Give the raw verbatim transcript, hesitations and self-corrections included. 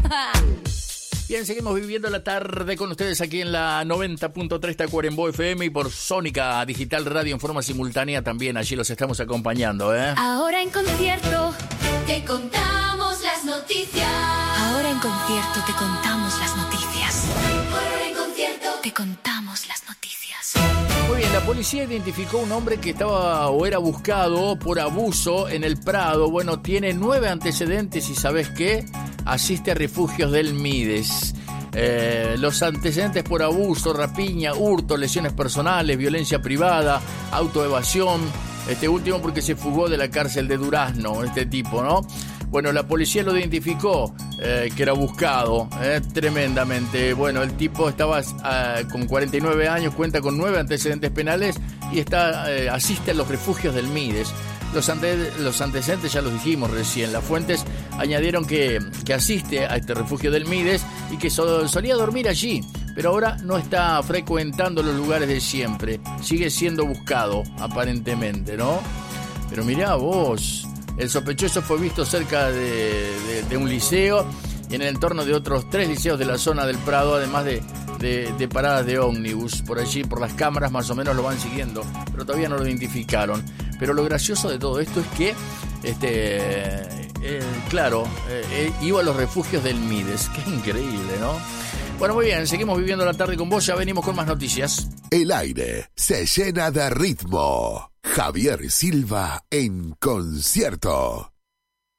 Bien, seguimos viviendo la tarde con ustedes aquí en la noventa punto tres Tacuarembó F M y por Sónica Digital Radio en forma simultánea también. Allí los estamos acompañando, ¿eh? Ahora en concierto te contamos las noticias. Ahora en concierto te contamos las noticias. Ahora en concierto te contamos las noticias. Muy bien, la policía identificó un hombre que estaba o era buscado por abuso en el Prado. Bueno, tiene nueve antecedentes y ¿sabes qué? Asiste a refugios del Mides. Eh, los antecedentes por abuso, rapiña, hurto, lesiones personales, violencia privada, autoevasión. Este último porque se fugó de la cárcel de Durazno, este tipo, ¿no? Bueno, la policía lo identificó, eh, que era buscado, eh, tremendamente. Bueno, el tipo estaba eh, con cuarenta y nueve años, cuenta con nueve antecedentes penales y está eh, asiste a los refugios del Mides. Los, ante, los antecedentes ya los dijimos recién. Las fuentes añadieron que, que asiste a este refugio del Mides y que so, solía dormir allí, pero ahora no está frecuentando los lugares de siempre. Sigue siendo buscado, aparentemente, ¿no? Pero mirá vos, el sospechoso fue visto cerca de, de, de un liceo y en el entorno de otros tres liceos de la zona del Prado, además de, de, de paradas de ómnibus. Por allí, por las cámaras, más o menos lo van siguiendo, pero todavía no lo identificaron. Pero lo gracioso de todo esto es que, este, eh, claro, eh, iba a los refugios del Mides. Qué increíble, ¿no? Bueno, muy bien, seguimos viviendo la tarde con vos, ya venimos con más noticias. El aire se llena de ritmo. Javier Silva en concierto.